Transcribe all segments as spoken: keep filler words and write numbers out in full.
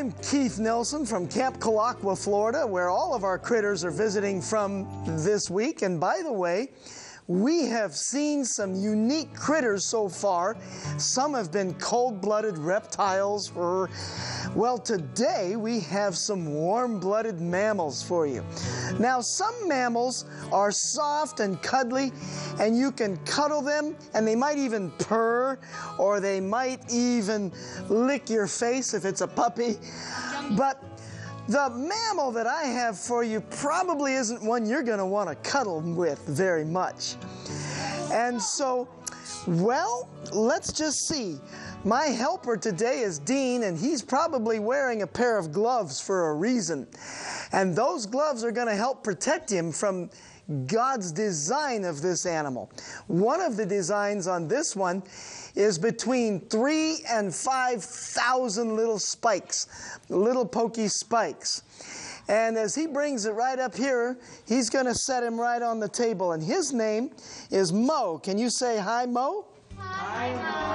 I'm Keith Nelson from Camp Colaqua, Florida, where all of our critters are visiting from this week. And by the way, we have seen some unique critters so far. Some have been cold-blooded reptiles. For, well, today we have some warm-blooded mammals for you. Now, some mammals are soft and cuddly, and you can cuddle them, and they might even purr, or they might even lick your face if it's a puppy. But the mammal that I have for you probably isn't one you're going to want to cuddle with very much. And so, well, let's just see. My helper today is Dean, and he's probably wearing a pair of gloves for a reason. And those gloves are going to help protect him from God's design of this animal. One of the designs on this one is between three and five thousand little spikes, little pokey spikes. And as he brings it right up here, he's going to set him right on the table. And his name is Mo. Can you say hi, Mo? Hi,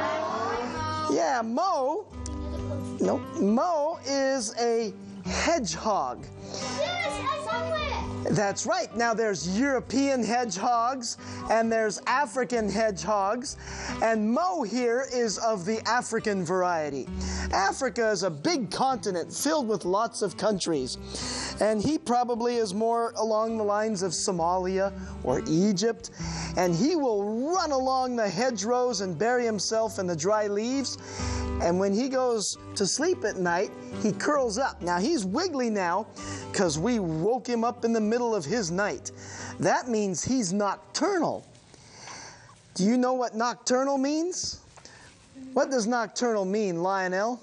Mo. Yeah, Mo. No, Mo is a hedgehog. Yes, I saw it. That's right. Now there's European hedgehogs and there's African hedgehogs, and Mo here is of the African variety. Africa is a big continent filled with lots of countries, and he probably is more along the lines of Somalia or Egypt, and he will run along the hedgerows and bury himself in the dry leaves. And when he goes to sleep at night, he curls up. Now, he's wiggly now because we woke him up in the middle of his night. That means he's nocturnal. Do you know what nocturnal means? What does nocturnal mean, Lionel?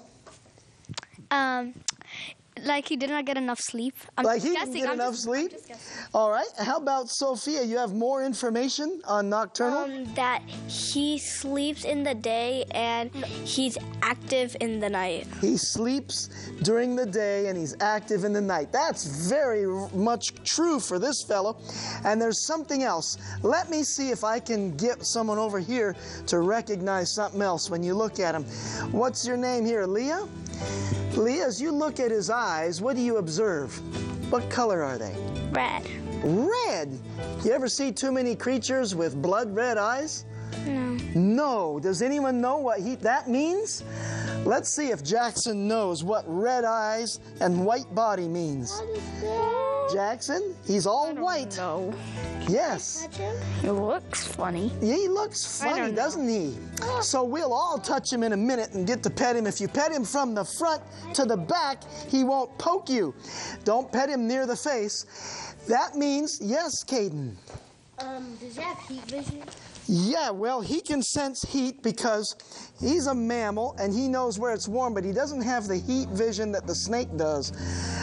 Um, like he did not get enough sleep. I'm like he guessing. didn't get I'm enough just, sleep? I'm just guessing. All right. How about Sophia? You have more information on nocturnal? Um, that he sleeps in the day and he's active in the night. He sleeps during the day and he's active in the night. That's very much true for this fellow. And there's something else. Let me see if I can get someone over here to recognize something else when you look at him. What's your name here, Leah? Leah, as you look at his eyes, what do you observe? What color are they? Red. Red? You ever see too many creatures with blood red eyes? No. No. Does anyone know what he, that means? Let's see if Jackson knows what red eyes and white body means. What is that? Jackson, he's all white. No. Yes. He looks funny. Yeah, he looks funny, doesn't he? So we'll all touch him in a minute and get to pet him. If you pet him from the front to the back, he won't poke you. Don't pet him near the face. That means, yes, Caden. Um, does he have heat vision? Yeah, well, he can sense heat because he's a mammal and he knows where it's warm, but he doesn't have the heat vision that the snake does.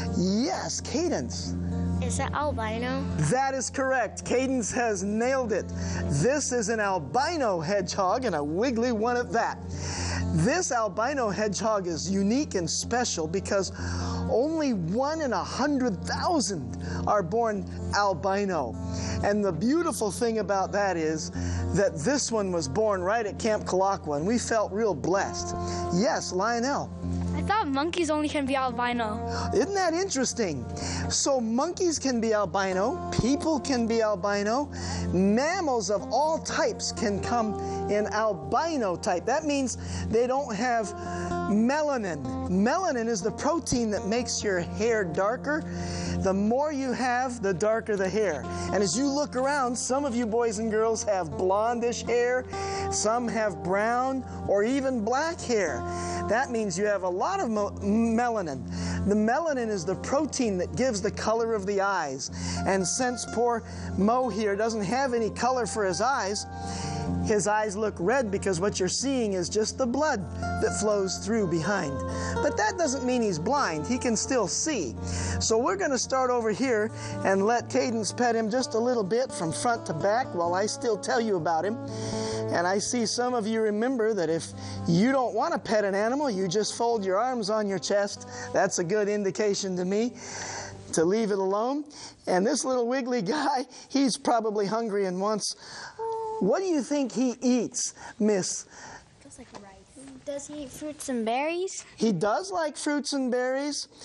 Yes, Cadence. Is that albino? That is correct. Cadence has nailed it. This is an albino hedgehog, and a wiggly one at that. This albino hedgehog is unique and special because only one in a hundred thousand are born albino. And the beautiful thing about that is that this one was born right at Camp Colaqua, and we felt real blessed. Yes, Lionel. I thought monkeys only can be albino. Isn't that interesting? So monkeys can be albino, people can be albino, mammals of all types can come in albino type. That means they don't have melanin. Melanin is the protein that makes your hair darker. The more you have, the darker the hair. And as you look around, some of you boys and girls have blondish hair, some have brown or even black hair. That means you have a lot of melanin. The melanin is the protein that gives the color of the eyes. And since poor Mo here doesn't have any color for his eyes, his eyes look red because what you're seeing is just the blood that flows through behind. But that doesn't mean he's blind. He can still see. So we're going to start over here and let Cadence pet him just a little bit from front to back while I still tell you about him. And I see some of you remember that if you don't want to pet an animal, you just fold your arms on your chest. That's a good indication to me to leave it alone. And this little wiggly guy, he's probably hungry and wants... What do you think he eats, Miss? Feels like rice. Does he eat fruits and berries? He does like fruits and berries.